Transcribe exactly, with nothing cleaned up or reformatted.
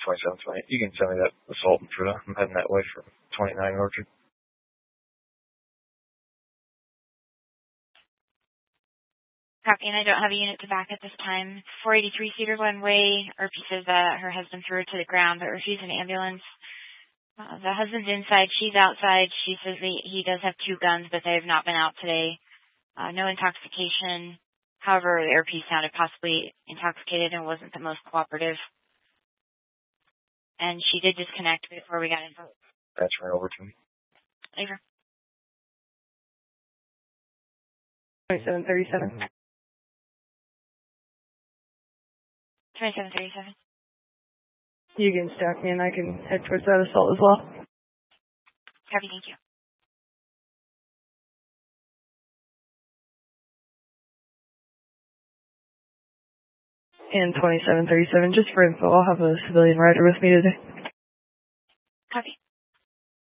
twenty-seven twenty. You can send me that assault intruder. I'm heading that way for twenty-nine Orchard. Copy, and I don't have a unit to back at this time. four eighty-three Cedar Glen Way. R P says that her husband threw her to the ground, but refused an ambulance. Uh, the husband's inside. She's outside. She says he, he does have two guns, but they have not been out today. Uh, no intoxication. However, the R P sounded possibly intoxicated and wasn't the most cooperative. And she did disconnect before we got involved. Transfer over to me. Over. twenty-seven thirty-seven. twenty-seven thirty-seven. You can stack me and I can head towards that assault as well. Copy, thank you. And twenty-seven thirty-seven, just for info, I'll have a civilian rider with me today. Copy.